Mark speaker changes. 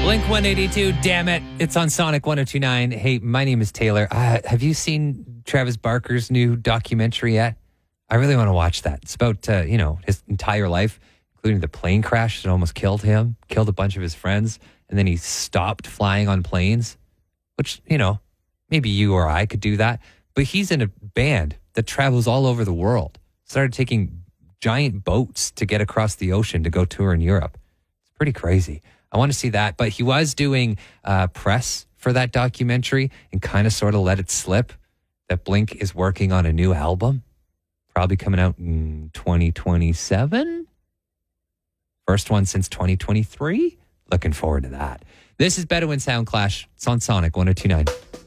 Speaker 1: Blink 182, damn it. It's on Sonic 1029. Hey, my name is Taylor. Have you seen Travis Barker's new documentary yet? I really want to watch that. It's about, his entire life, including the plane crash that almost killed him, killed a bunch of his friends, and then he stopped flying on planes, which, maybe you or I could do that. But he's in a band that travels all over the world, started taking giant boats to get across the ocean to go tour in Europe. It's pretty crazy. I want to see that. But he was doing press for that documentary and kind of sort of let it slip that Blink is working on a new album, probably coming out in 2027. First one since 2023. Looking forward to that. This is Bedouin Sound Clash. It's on Sonic 1029.